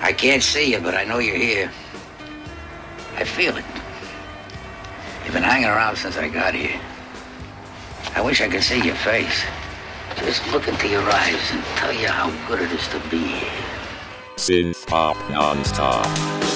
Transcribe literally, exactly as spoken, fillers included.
I can't see you, but I know you're here. I feel it. You've been hanging around since I got here. I wish I could see your face. Just look into your eyes and tell you how good it is to be here. Synth Pop Non-Stop.